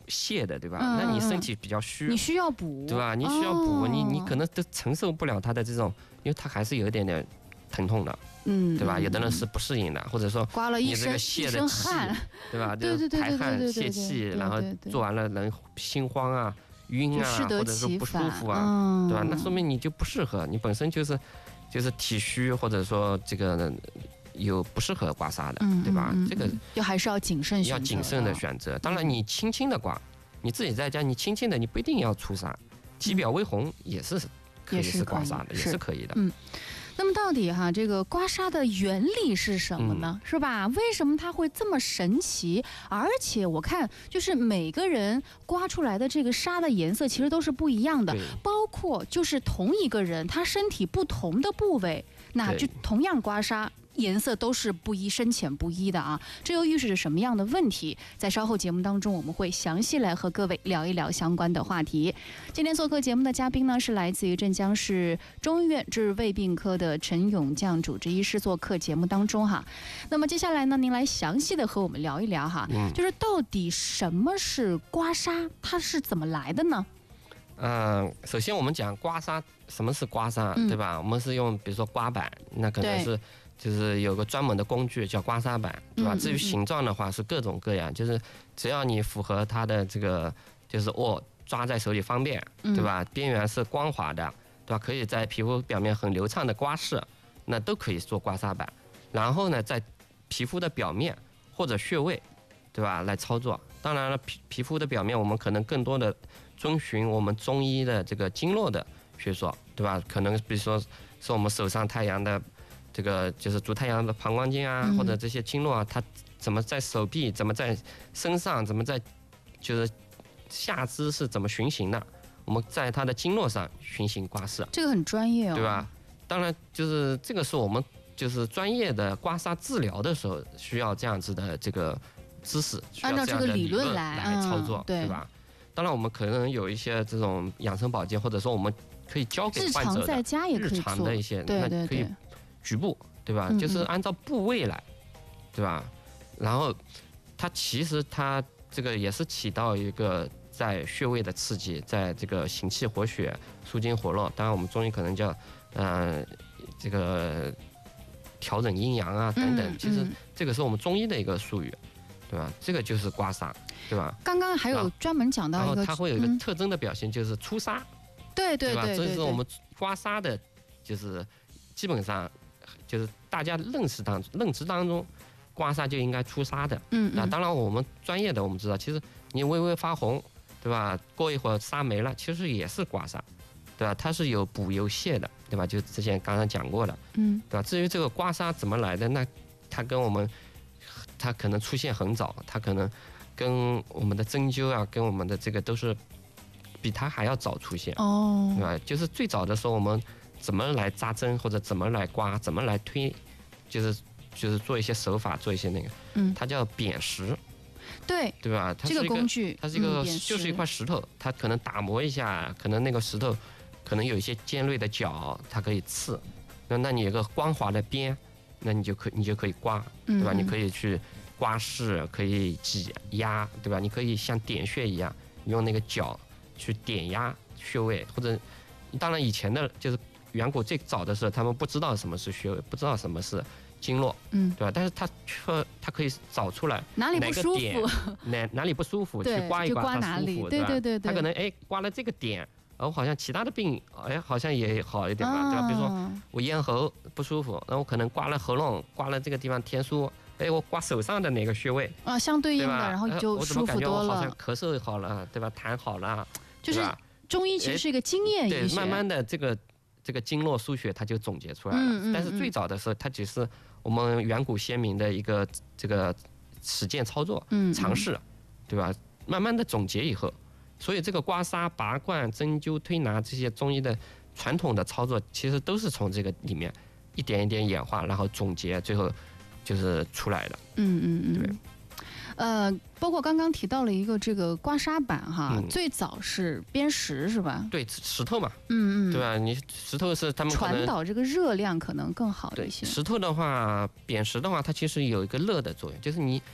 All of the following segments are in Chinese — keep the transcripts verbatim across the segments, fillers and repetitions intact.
泻的，对吧？ 嗯、 那你身体比较虚， 你需要补， 对吧？你需要补， 哦、 你你可能都承受不了它的这种，因为它还是有一点点疼痛的。 嗯， 对吧？有的人是不适应的，或者说刮了一身一身汗， 对吧？ 对对对排汗泄气，然后做完了人心慌啊、晕啊，或者说不舒服啊， 嗯、 对吧？那说明你就不适合，你本身就是就是体虚，或者说这个有不适合刮痧的， 嗯、 对吧？ 嗯、 这个就还是要谨慎选择， 要谨慎的选择。当然，你轻轻的刮，你自己在家你轻轻的，你不一定要出痧，体表微红也是可以是刮痧的，也是可以的。 嗯。那么到底哈，这个刮痧的原理是什么呢？嗯、是吧？为什么它会这么神奇？而且我看，就是每个人刮出来的这个痧的颜色其实都是不一样的，包括就是同一个人他身体不同的部位，那就同样刮痧。颜色都是不一，深浅不一的啊，这又预示着什么样的问题？在稍后节目当中，我们会详细来和各位聊一聊相关的话题。今天做客节目的嘉宾呢，是来自于镇江市中医院治胃病科的陈勇将主治医师，做客节目当中哈。那么接下来呢，您来详细的和我们聊一聊哈，嗯、就是到底什么是刮痧，它是怎么来的呢？ 嗯、呃，首先我们讲刮痧，什么是刮痧，嗯、对吧？我们是用比如说刮板，那可能是。就是有个专门的工具叫刮痧板，对吧？嗯嗯嗯至于形状的话是各种各样，就是只要你符合它的这个，就是握抓在手里方便，对吧？边缘是光滑的，对吧？可以在皮肤表面很流畅的刮拭，那都可以做刮痧板。然后呢，在皮肤的表面或者穴位，对吧？来操作。当然了，皮皮肤的表面我们可能更多的遵循我们中医的这个经络的学说，对吧？可能比如说是我们手上太阳的。这个就是足太阳的膀胱经啊，嗯、或者这些经络啊，它怎么在手臂，怎么在身上，怎么在就是下肢是怎么循行的？我们在它的经络上循行刮拭， 这个很专业哦， 对吧？当然，就是这个是我们就是专业的刮痧治疗的时候需要这样子的这个知识， 按照这个理论来来操作， 嗯、对, 对吧？当然，我们可能有一些这种养生保健，或者说我们可以教给患者的日常在家也可以做日常的一些， 对对对那可以。局部对吧？嗯嗯就是按照部位来，对吧？然后它其实它这个也是起到一个在穴位的刺激，在这个行气活血、舒筋活络。当然我们中医可能叫呃这个调整阴阳啊等等。 嗯嗯其实这个是我们中医的一个术语，对吧？这个就是刮痧，对吧？ 刚刚还有专门讲到一个， 然后它会有一个特征的表现，就是出痧。 对对对, 对, 对, 对, 对吧？这是我们刮痧的，就是基本上。就是大家认识当认知当中，刮痧就应该出痧的。 嗯, 嗯， 那当然我们专业的我们知道，其实你微微发红，对吧？过一会儿痧没了，其实也是刮痧，对吧？它是有补有泻的，对吧？就之前刚刚讲过的， 嗯， 对吧？至于这个刮痧怎么来的，那它跟我们，它可能出现很早，它可能跟我们的针灸啊，跟我们的这个都是比它还要早出现， 哦， 对吧？就是最早的时候我们。怎么来扎针或者怎么来刮，怎么来推，就是就是做一些手法，做一些那个， 嗯， 它叫扁石， 对对吧？它是一个这个工具， 它是一个、 嗯、 就是一块石头，它可能打磨一下，可能那个石头可能有一些尖锐的角，它可以刺，那那你有个光滑的边，那你就可你就可以刮，对吧？ 嗯、 你可以去刮拭，可以挤压，对吧？你可以像点穴一样，用那个角去点压穴位，或者当然以前的就是。远古最早的时候，他们不知道什么是穴位，不知道什么是经络， 嗯， 对吧？但是他却他可以找出来哪里不舒服， 哪哪里不舒服，去刮一刮它舒服， 对对对对。 他可能哎刮了这个点，然后好像其他的病哎好像也好一点吧，对吧？比如说我咽喉不舒服，然后我可能刮了喉咙，刮了这个地方天枢，哎我刮手上的哪个穴位啊，相对应的，然后就舒服多了。 我怎么感觉我好像咳嗽好了，对吧？痰好了， 就是中医其实是一个经验医学， 对，慢慢的这个。这个经络输血，它就总结出来了。 嗯嗯嗯、 但是最早的时候，它只是我们远古先民的一个这个实践操作、 嗯嗯、 尝试，对吧？慢慢的总结以后，所以这个刮痧、拔罐、针灸、推拿这些中医的传统的操作，其实都是从这个里面一点一点演化，然后总结，最后就是出来的。 嗯嗯嗯， 对。 呃，包括刚刚提到了一个这个刮痧板哈，嗯、最早是砭石是吧？ 对，石头嘛， 嗯嗯， 对吧？你石头是他们传导这个热量可能更好一些。 石头的话，扁石的话，它其实有一个热的作用，就是你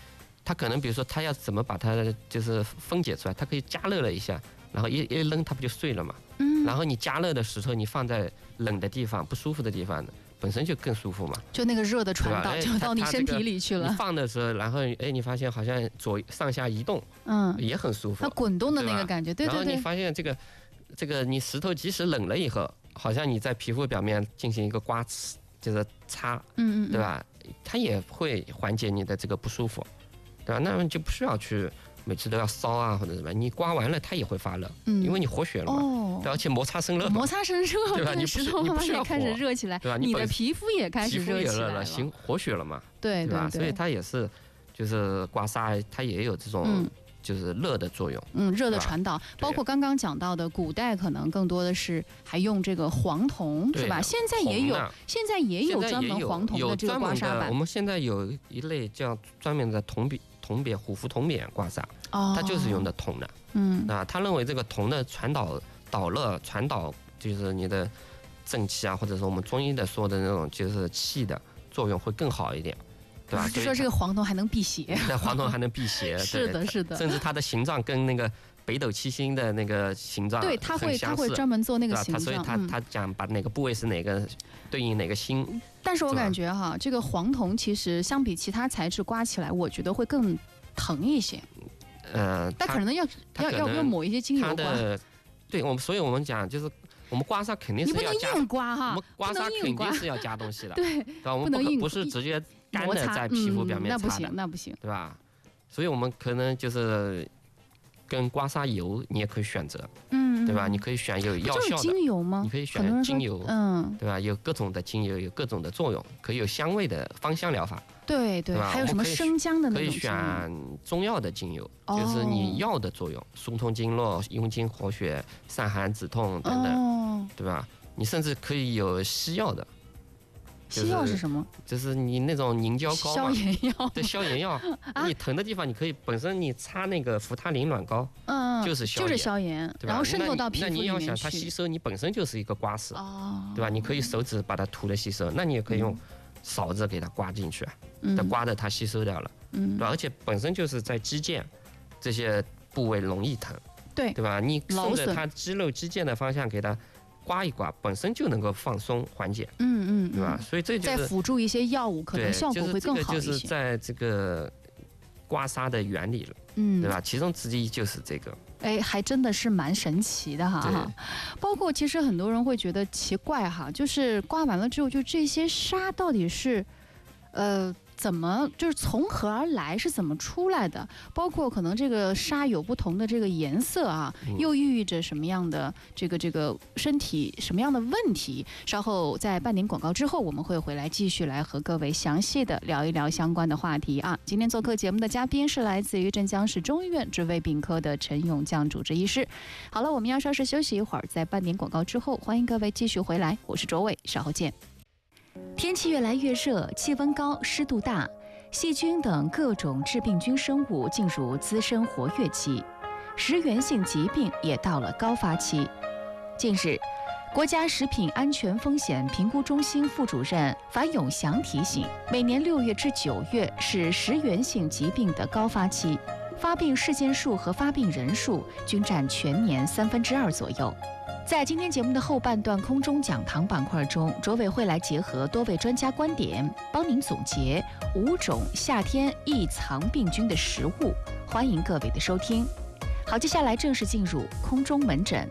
它可能比如说它要怎么把它就是分解出来，它可以加热了一下，然后一一扔它不就碎了嘛？嗯。然后你加热的时候，你放在冷的地方、不舒服的地方，本身就更舒服嘛。 就那个热的传导就到你身体里去了。 你放的时候，然后哎，你发现好像左上下移动，嗯，也很舒服。 它滚动的那个感觉，对对对。 然后你发现这个这个你石头即使冷了以后，好像你在皮肤表面进行一个刮刺，就是擦，嗯嗯，对吧？它也会缓解你的这个不舒服。对吧？那么就不需要去每次都要烧啊或者什么，你刮完了它也会发热，嗯，因为你活血了嘛，哦，对，而且摩擦生热， 摩擦生热， 对吧？你石头慢慢也开始热起来， 对吧？ 你的皮肤也开始热起来了， 行，活血了嘛， 对对吧？所以它也是，就是刮痧，它也有这种就是热的作用， 嗯，热的传导，包括刚刚讲到的，古代可能更多的是还用这个黄铜，是吧？现在也有，现在也有专门黄铜的这个刮痧板。 我们现在有一类叫专门的铜笔。铜扁虎符铜扁刮痧，哦，它就是用的铜的，嗯，啊，他认为这个铜的传导导热传导就是你的正气啊，或者说我们中医的说的那种就是气的作用会更好一点，对吧？ 就说这个黄铜还能辟邪， 对，黄铜还能辟邪， 是的，是的， 甚至它的形状跟那个北斗七星的那个形状， 对，他会他会专门做那个形状， 所以他他讲把哪个部位是哪个对应哪个星。 但是我感觉哈，这个黄铜其实相比其他材质刮起来，我觉得会更疼一些。呃，但可能要要要要抹一些精油刮。 对，我们所以我们讲就是我们刮痧肯定是要加， 你不能硬刮哈， 我们刮痧肯定是要加东西的， 对， 对吧？我们不不是直接干的在皮肤表面擦的， 那不行，那不行， 对吧？所以我们可能就是跟刮痧油，你也可以选择，嗯，对吧？你可以选有药效的精油吗？ 你可以选精油，嗯，对吧？有各种的精油，有各种的作用，可以有香味的芳香疗法， 对对，还有什么生姜的那种， 可以选中药的精油，就是你药的作用，疏通经络、用经活血、散寒止痛等等，对吧？你甚至可以有西药的。 西药是什么？ 就是你那种凝胶膏嘛， 消炎药。 对，消炎药。你疼的地方，你可以本身你擦那个扶他林软膏，嗯，就是消炎， 就是消炎，然后渗透到皮肤里面去。 那你要想它吸收，你本身就是一个刮拭，对吧？你可以手指把它涂的吸收，那你也可以用勺子给它刮进去，再刮的它吸收掉了，嗯，而且本身就是在肌腱这些部位容易疼， 对， 对吧？你顺着它肌肉肌腱的方向给它刮一刮，本身就能够放松缓解，嗯嗯，对吧？所以这就是再辅助一些药物，可能效果会更好一些。 就是在这个刮痧的原理了，嗯，对吧？其中之一就是这个。 哎，还真的是蛮神奇的哈。包括其实很多人会觉得奇怪哈，就是刮完了之后，就这些痧到底是，呃。怎么就是从何而来，是怎么出来的？包括可能这个痧有不同的这个颜色啊，又寓意着什么样的这个这个身体什么样的问题？稍后在半点广告之后，我们会回来继续来和各位详细的聊一聊相关的话题啊。今天做客节目的嘉宾是来自于镇江市中医院治胃病科的陈永将主治医师。好了，我们要稍事休息一会儿，在半点广告之后，欢迎各位继续回来，我是卓伟，稍后见。天气越来越热，气温高，湿度大，细菌等各种致病菌生物进入滋生活跃期，食源性疾病也到了高发期。近日，国家食品安全风险评估中心副主任樊永祥提醒，每年六月至九月是食源性疾病的高发期，发病事件数和发病人数均占全年三分之二左右。在今天节目的后半段空中讲堂板块中，卓伟会来结合多位专家观点，帮您总结五种夏天易藏病菌的食物。欢迎各位的收听。好，接下来正式进入空中门诊。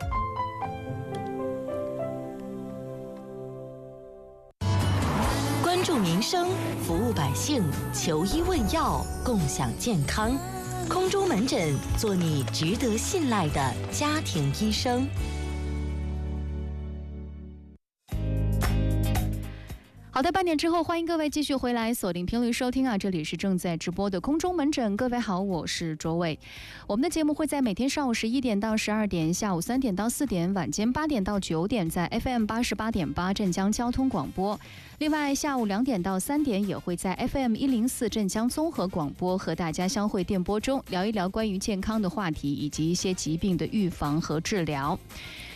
关注民生，服务百姓，求医问药，共享健康。空中门诊，做你值得信赖的家庭医生。 好的，半点之后，欢迎各位继续回来锁定频率收听啊，这里是正在直播的空中门诊。各位好，我是卓伟。我们的节目会在每天上午十一点到十二点，下午三点到四点，晚间八点到九点，在 F M 八十八点八镇江交通广播。另外，下午两点到三点也会在 F M 一零四镇江综合广播和大家相会电波中聊一聊关于健康的话题以及一些疾病的预防和治疗。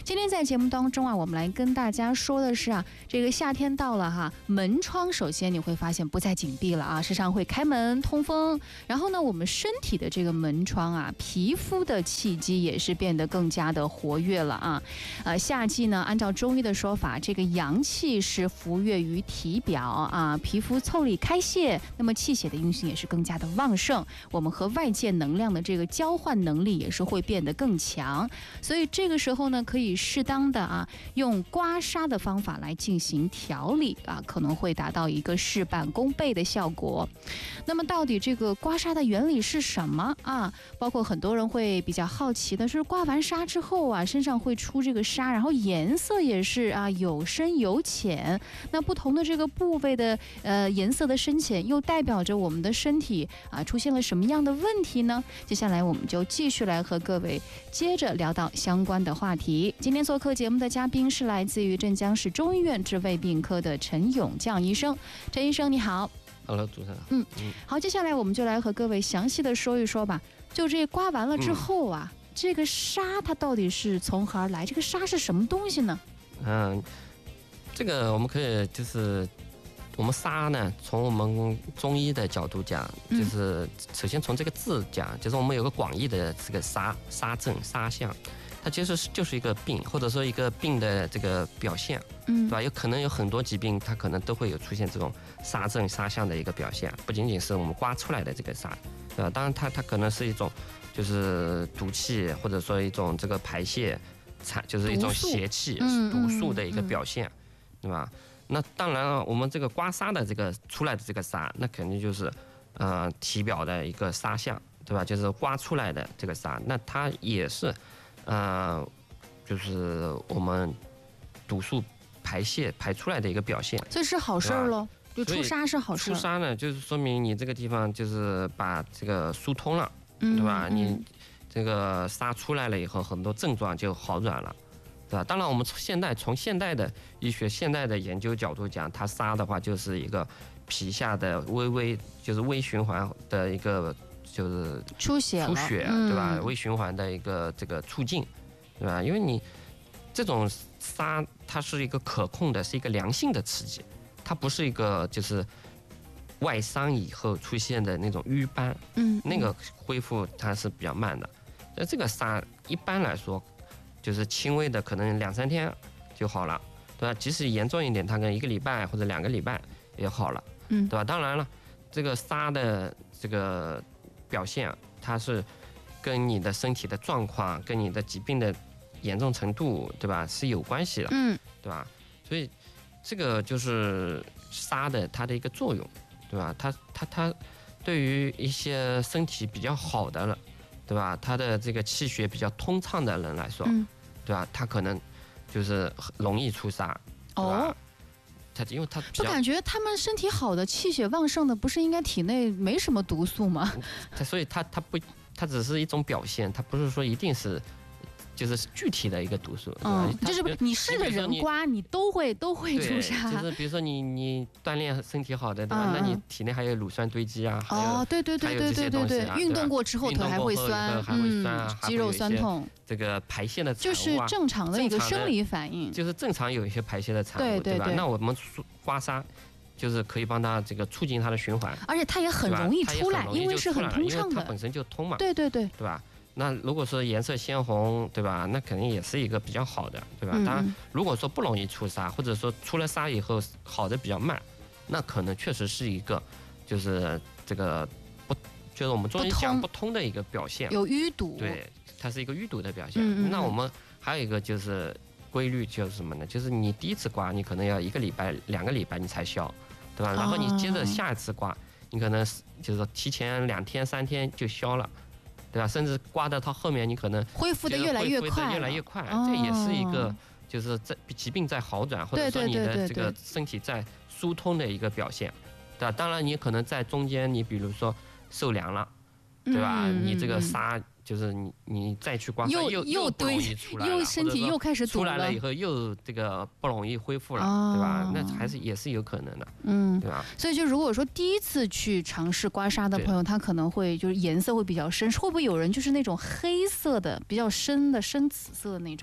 今天在节目当中啊，我们来跟大家说的是啊，这个夏天到了哈，门窗首先你会发现不再紧闭了啊，时常会开门通风。然后呢，我们身体的这个门窗啊，皮肤的气机也是变得更加的活跃了啊。呃，夏季呢，按照中医的说法，这个阳气是浮跃于体表啊，皮肤腠理开泄，那么气血的运行也是更加的旺盛，我们和外界能量的这个交换能力也是会变得更强。所以这个时候呢，可以适当的啊，用刮痧的方法来进行调理啊，可能会达到一个事半功倍的效果。那么到底这个刮痧的原理是什么啊？包括很多人会比较好奇的是，刮完痧之后啊，身上会出这个痧，然后颜色也是啊有深有浅。那不同的这个部位的呃颜色的深浅，又代表着我们的身体啊出现了什么样的问题呢？接下来我们就继续来和各位接着聊到相关的话题。今天做客节目的嘉宾是来自于镇江市中医院治胃病科的陈永将医生。陈医生你好。 Hello， 主持人。 嗯嗯，好，接下来我们就来和各位详细的说一说吧。就这刮完了之后啊，嗯、这个痧它到底是从何而来？这个痧是什么东西呢？ 嗯，这个我们可以就是我们痧呢，从我们中医的角度讲，就是首先从这个字讲，就是我们有个广义的这个痧痧症痧象。它其实是就是一个病，或者说一个病的这个表现，嗯，对吧？有可能有很多疾病，它可能都会有出现这种痧症、痧象的一个表现，不仅仅是我们刮出来的这个痧，对吧？当然它，它可能是一种就是毒气，或者说一种这个排泄产，就是一种邪气、毒素的一个表现，对吧？那当然了，我们这个刮痧的这个出来的这个痧，那肯定就是呃体表的一个痧象，对吧？就是刮出来的这个痧，那它也是。呃，就是我们毒素排泄排出来的一个表现， 这是好事儿喽。就出痧是好事。 出痧呢，就是说明你这个地方就是把这个疏通了，嗯、对吧？你这个痧出来了以后，很多症状就好转了，对吧？当然，我们现代从现代的医学、现代的研究角度讲，它痧的话就是一个皮下的微微就是微循环的一个。就是出血， 出血，对吧？微循环的一个这个促进，对吧？因为你这种痧，它是一个可控的，是一个良性的刺激，它不是一个就是外伤以后出现的那种瘀斑，嗯，那个恢复它是比较慢的。那这个痧一般来说就是轻微的，可能两三天就好了，对吧？即使严重一点，它可能一个礼拜或者两个礼拜也好了，嗯，对吧？当然了，这个痧的这个。表现它是跟你的身体的状况、跟你的疾病的严重程度，对吧，是有关系的，嗯，对吧？所以这个就是痧的它的一个作用，对吧？它它它对于一些身体比较好的了，对吧？它的这个气血比较通畅的人来说，嗯、对吧？他可能就是容易出痧，对吧？哦他因为他不感觉他们身体好的、气血旺盛的，不是应该体内没什么毒素吗？ 他所以他他不，他只是一种表现，他不是说一定是，就是具体的一个毒素。 嗯，就是你是个人刮，你都会都会出痧。 就是比如说你你锻炼身体好的，对吧？嗯、那你体内还有乳酸堆积啊， 哦，对对对对对对对，运动过之后腿还会酸， 还会酸啊， 肌肉酸痛。 这个排泄的产物、啊、 就是正常的一个生理反应， 就是正常有一些排泄的产物，对, 对, 对吧？那我们刮痧就是可以帮它这个促进它的循环， 而且它也很容易出来，因为是很通畅的， 它本身就通嘛， 对对对， 对吧？那如果说颜色鲜红，对吧？那肯定也是一个比较好的，对吧？当然，如果说不容易出痧，或者说出了痧以后好的比较慢，那可能确实是一个就是这个不，就是我们中医讲不通的一个表现， 有淤堵， 对。它是一个淤堵的表现。嗯嗯那我们还有一个就是规律，就是什么呢？就是你第一次刮，你可能要一个礼拜、两个礼拜你才消，对吧？然后你接着下一次刮，你可能就是说提前两天、三天就消了，对吧？甚至刮到它后面，你可能恢复的越来越快， 越来越快。这也是一个就是在疾病在好转，或者说你的这个身体在疏通的一个表现，对吧？当然，你可能在中间，你比如说受凉了，对吧？嗯、你这个痧。就是你，你再去刮痧又又不容易出来了， 又身体又开始出来了以后又这个不容易恢复了，哦、对吧？那还是也是有可能的，嗯，对吧？ 所以就如果说第一次去尝试刮痧的朋友，他可能会就是颜色会比较深，会不会有人就是那种黑色的比较深的深紫色的那种？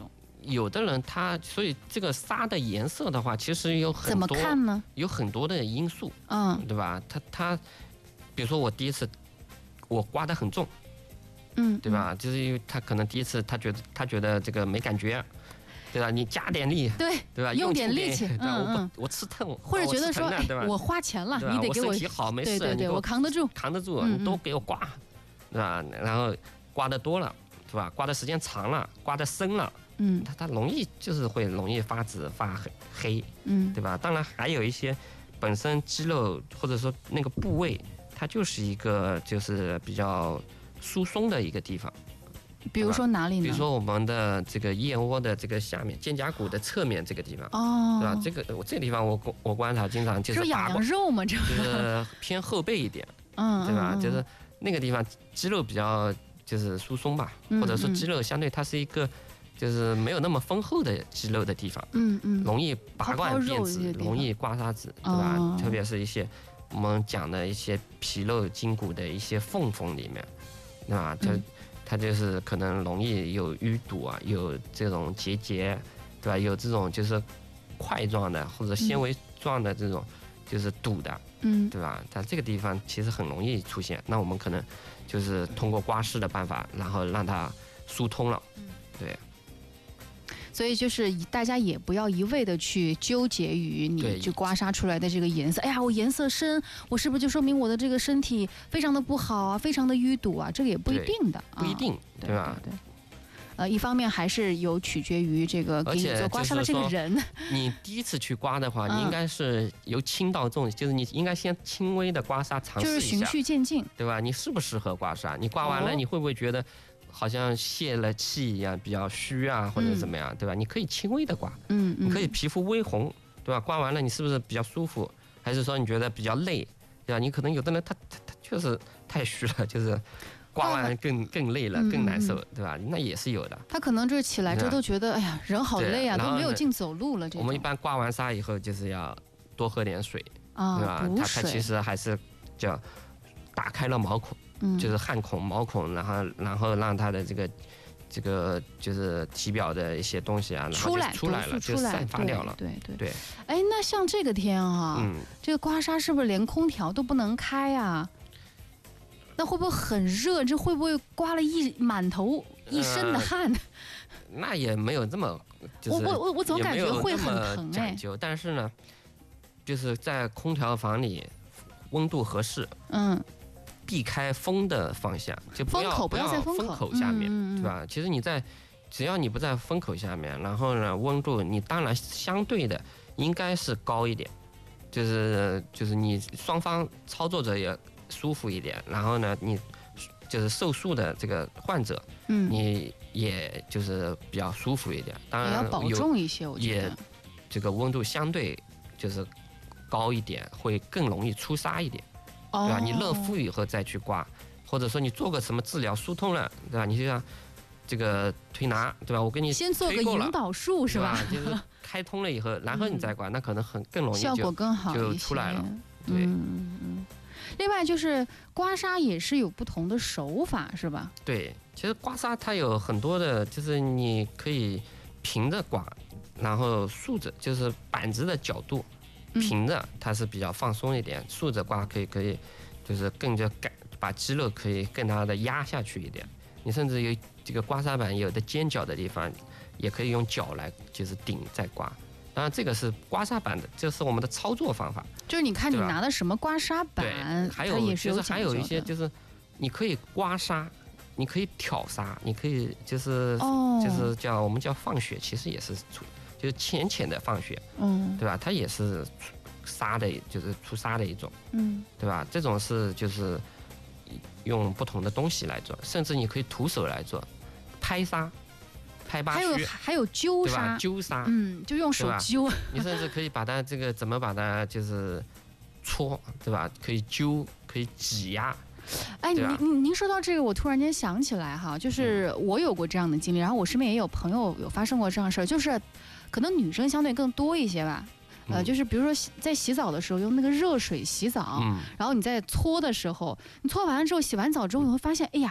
有的人他，所以这个沙的颜色的话，其实有很多， 怎么看呢？ 有很多的因素， 嗯， 对吧？他他，比如说我第一次我刮得很重， 嗯， 对吧？就是因为他可能第一次他觉得他觉得这个没感觉，对吧？你加点力， 对对吧？ 用点劲力气， 对吧？我嗯不我吃疼， 或者觉得说， 对吧？ 我花钱了， 对吧你得给我我身体好没事， 对对对， 我我扛得住， 扛得住， 嗯你都给我刮，对吧？然后刮得多了，是吧？刮的时间长了，刮得深了。 嗯， 它它容易就是会容易发紫发黑， 嗯， 对吧？当然还有一些本身肌肉或者说那个部位，它就是一个就是比较疏松的一个地方。 比如说哪里呢？ 比如说我们的这个腋窝的这个下面，肩胛骨的侧面这个地方， 哦， 对吧？这个我这个地方我我观察经常就是是痒痒肉吗？这就是偏后背一点， 嗯， 对吧？ 嗯就是那个地方肌肉比较就是疏松吧， 嗯或者说肌肉相对它是一个。就是没有那么丰厚的肌肉的地方， 嗯嗯， 容易拔罐变紫，容易刮痧紫，对吧？ 哦、 特别是一些我们讲的一些皮肉筋骨的一些缝缝里面，对吧？它、嗯、它就是可能容易有淤堵啊，有这种结节，对吧？有这种就是块状的或者纤维状的这种就是堵的， 嗯， 对吧？它这个地方其实很容易出现，那我们可能就是通过刮拭的办法，然后让它疏通了，对。 所以就是大家也不要一味的去纠结于你去刮痧出来的这个颜色。哎呀，我颜色深，我是不是就说明我的这个身体非常的不好啊，非常的淤堵啊？这个也不一定的， 不一定， 啊、 对吧？ 对。呃，一方面还是有取决于这个给你做刮痧的这个人。 你第一次去刮的话，你应该是由轻到重，就是你应该先轻微的刮痧尝试一下， 就是循序渐进， 对吧？你适不适合刮痧？你刮完了，你会不会觉得？好像泄了气一样，比较虚啊，或者怎么样，嗯、对吧？你可以轻微的刮， 嗯， 你可以皮肤微红，对吧？刮完了你是不是比较舒服？还是说你觉得比较累，对吧？你可能有的人他他他确实太虚了，就是刮完更更累了，更难受，对吧？那也是有的。 他可能就是起来之后都觉得，哎呀，人好累啊，都没有劲走路了。这我们一般刮完痧以后，就是要多喝点水， 啊， 对吧？它它其实还是叫打开了毛孔。就是汗孔、毛孔，然后然后让它的这个这个就是体表的一些东西啊，然后就出来了，就散发掉了。 对对对。 哎，那像这个天啊，嗯，这个刮痧是不是连空调都不能开啊？那会不会很热？这会不会刮了一满头一身的汗？呃、 那也没有这么，就是我我我总感觉会很疼哎。 但是呢，就是在空调房里，温度合适，嗯。避开风的方向，就不要风口不要在风口下面，嗯嗯嗯对吧？其实你在，只要你不在风口下面，然后呢，温度你当然相对的应该是高一点，就是就是你双方操作者也舒服一点，然后呢，你就是受术的这个患者，嗯，你也就是比较舒服一点。当然也要保重一些，我觉得也这个温度相对就是高一点，会更容易出痧一点。对吧？你热敷以后再去刮，或者说你做个什么治疗疏通了，对吧？你就像这个推拿，对吧？我给你先做个引导术是吧？ 就是开通了以后，然后你再刮，那可能很更容易效果更好就出来了。对， 嗯嗯。另外就是刮痧也是有不同的手法，是吧？ 对，其实刮痧它有很多的，就是你可以平着刮，然后竖着，就是板子的角度。平着它是比较放松一点，竖着刮可以可以，就是更加感把肌肉可以更加的压下去一点。你甚至有这个刮痧板有的尖角的地方，也可以用脚来就是顶再刮。当然这个是刮痧板的，这是我们的操作方法。 就是你看你拿的什么刮痧板， 还有其实还有一些就是你可以刮痧，你可以挑痧，你可以就是、哦、就是叫我们叫放血，其实也是出。就是浅浅的放血，嗯，对吧？它也是痧的，就是出痧的一种，嗯，对吧？这种是就是用不同的东西来做，甚至你可以徒手来做，拍痧、拍八虚， 还有还有灸痧， 灸痧， 嗯，就用手灸。 你甚至可以把它这个怎么把它就是搓，对吧？可以灸，可以挤压。 哎，您您您说到这个，我突然间想起来哈，就是我有过这样的经历，然后我身边也有朋友有发生过这样的事儿，就是可能女生相对更多一些吧，呃，就是比如说在洗澡的时候用那个热水洗澡，嗯，然后你在搓的时候，你搓完了之后洗完澡之后，你会发现，哎呀，我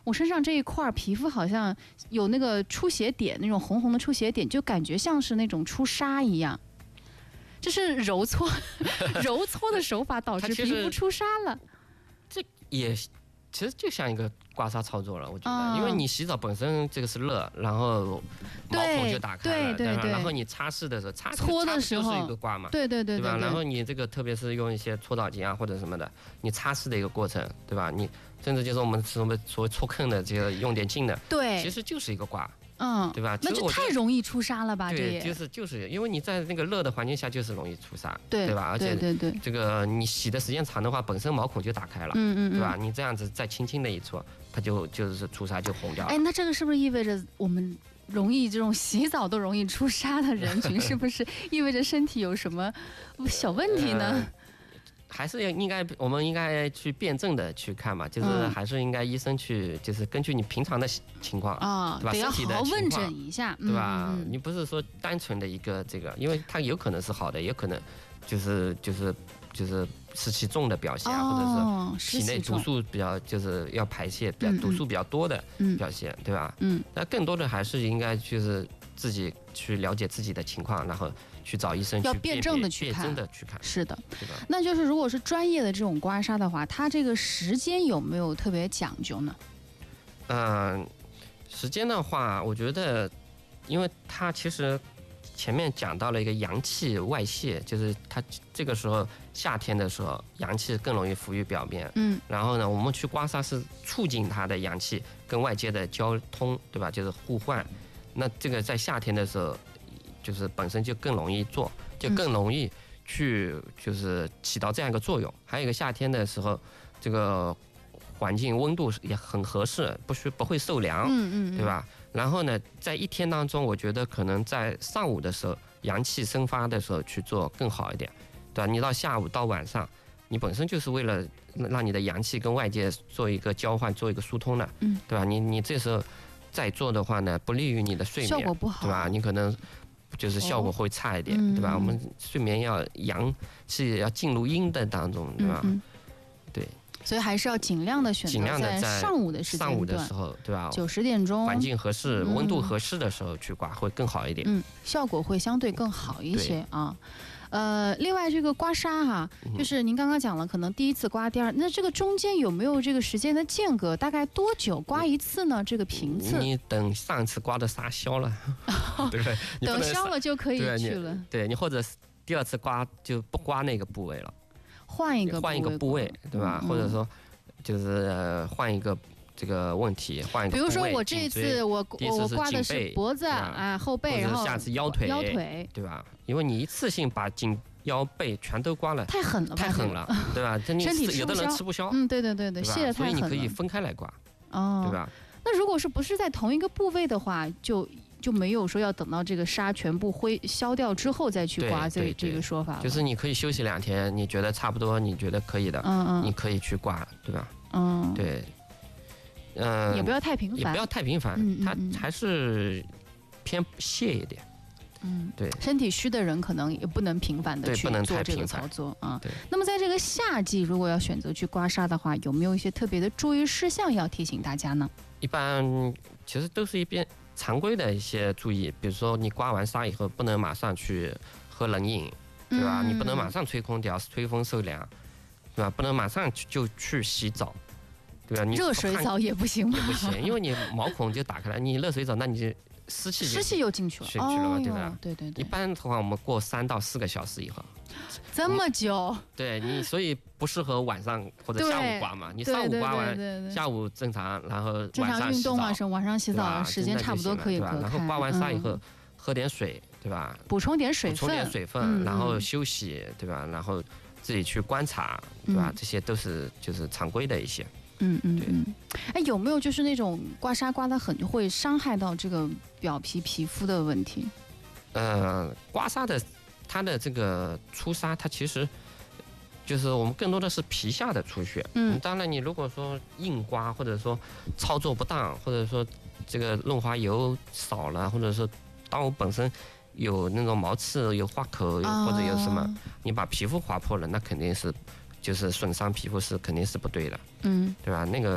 我身上这一块皮肤好像有那个出血点，那种红红的出血点，就感觉像是那种出痧一样。这是揉搓揉搓的手法导致皮肤出痧了。 这也其实就像一个刮痧操作了，我觉得，嗯、因为你洗澡本身这个是热，然后毛孔就打开了， 对对 对, 对， 然后你擦拭的时候，擦搓的时候就是一个刮嘛， 对对对对, 对, 对吧？然后你这个特别是用一些搓澡巾啊或者什么的，你擦拭的一个过程，对吧？你甚至就是我们什么所谓搓坑的这个用点劲的， 对， 其实就是一个刮。 嗯， 对吧？ 那就太容易出痧了吧？ 对，就是就是因为你在那个热的环境下，就是容易出痧， 对对吧？而且对对对， 这个你洗的时间长的话，本身毛孔就打开了， 嗯嗯， 对吧？你这样子再轻轻的一搓，它就就是出痧就红掉了。 哎，那这个是不是意味着我们容易这种洗澡都容易出痧的人群，是不是意味着身体有什么小问题呢？呃还是应该，我们应该去辩证的去看嘛，就是还是应该医生去，就是根据你平常的情况啊， 对吧？ 得要好好问诊一下， 对吧？ 嗯嗯、 你不是说单纯的一个这个，因为它有可能是好的，也可能就是就是就是湿气重的表现， 哦、 或者是体内毒素比较就是要排泄比较毒素比较多的表现， 嗯、 对吧？ 嗯， 那更多的还是应该就是自己去了解自己的情况，然后去找医生去要辩证的去看，辩证的去看， 是的， 对吧？ 那就是如果是专业的这种刮痧的话，它这个时间有没有特别讲究呢？ 嗯、呃，时间的话，我觉得，因为它其实前面讲到了一个阳气外泄，就是它这个时候夏天的时候，阳气更容易浮于表面。 嗯。 然后呢，我们去刮痧是促进它的阳气跟外界的交通，对吧？就是互换。那这个在夏天的时候，就是本身就更容易做，就更容易去就是起到这样一个作用。还有一个夏天的时候，这个环境温度也很合适，不需不会受凉， 嗯嗯， 对吧？然后呢，在一天当中，我觉得可能在上午的时候，阳气生发的时候去做更好一点，对吧？你到下午到晚上，你本身就是为了让你的阳气跟外界做一个交换，做一个疏通的， 嗯， 对吧？你你这时候再做的话呢，不利于你的睡眠， 效果不好， 对吧？你可能就是效果会差一点， 哦、 对吧？我们睡眠要阳气要进入阴的当中，对吧？ 嗯、 对。 所以还是要尽量的选择在上午的时间段， 上午的时候，对吧？ 九十点钟， 环境合适、温度合适的时候去刮会更好一点。 嗯，效果会相对更好一些啊。呃，另外这个刮痧哈，就是您刚刚讲了，可能第一次刮，第二，那这个中间有没有这个时间的间隔？大概多久刮一次呢？这个频次？ 你等上次刮的痧消了，对不对？ 等消了就可以去了。 对你或者第二次刮就不刮那个部位了。 换一个换一个部位，对吧？ 嗯、 或者说，就是换一个这个问题，换一个部位。 比如说我这次我我刮的是脖子啊、后背，然后下次腰腿， 腰腿， 对吧？因为你一次性把颈腰背全都刮了， 太狠了， 太狠了，对吧？ 身体有的人吃不消， 嗯，对对对对，卸的太狠了。 所以你可以分开来刮， 哦， 对吧？ 那如果是不是在同一个部位的话，就。就没有说要等到这个痧全部挥消掉之后再去刮这这个说法了。 就是你可以休息两天，你觉得差不多，你觉得可以的， 嗯嗯， 你可以去刮，对吧？ 嗯， 对，嗯、呃， 也不要太频繁， 也不要太频繁， 嗯嗯嗯、它还是偏泄一点。 嗯， 对， 身体虚的人可能也不能频繁的去做这个操作啊。 对。 那么在这个夏季，如果要选择去刮痧的话，有没有一些特别的注意事项要提醒大家呢？ 一般其实都是一边。常规的一些注意，比如说你刮完痧以后不能马上去喝冷饮，对吧？ 嗯、 你不能马上吹空调、吹风受凉，对吧？不能马上就去洗澡，对吧？你热水澡也不行吗？ 也不行，因为你毛孔就打开了，你热水澡，那你就湿气湿气又进去了， 进去了嘛，对吧？ 对对对。 一般的话，我们过三到四个小时以后。 这么久？ 对你，所以不适合晚上或者下午刮嘛。你上午刮完，下午正常，然后正常运动啊，什么晚上洗澡时间差不多可以隔开。 然后刮完痧以后，喝点水，对吧？ 补充点水分， 补充点水分，然后休息，对吧？然后自己去观察，对吧？这些都是就是常规的一些。 嗯嗯嗯。哎，有没有就是那种刮痧刮得很会伤害到这个表皮皮肤的问题？ 呃，刮痧的。它的这个出痧，它其实就是我们更多的是皮下的出血。 嗯， 当然你如果说硬刮，或者说操作不当，或者说这个润滑油少了，或者说刀本身有那种毛刺、有划口， 哦、 或者有什么，你把皮肤划破了，那肯定是就是损伤皮肤是肯定是不对的。 嗯， 对吧？那个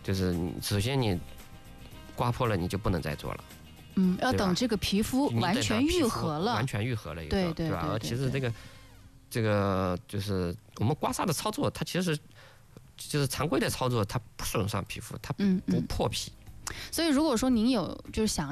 就是你首先你刮破了你就不能再做了。 嗯，要等这个皮肤完全愈合了， 完全愈合了以后， 对对吧？ 对， 其实这个这个就是我们刮痧的操作，它其实就是常规的操作，它不损伤皮肤，它不破皮。 所以如果说您有就是想